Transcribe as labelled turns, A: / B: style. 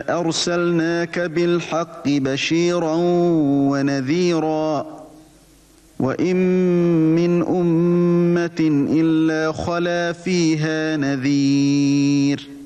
A: أرسلناك بالحق بشيرا ونذيرا وإن من أمة إلا خلا فيها نذير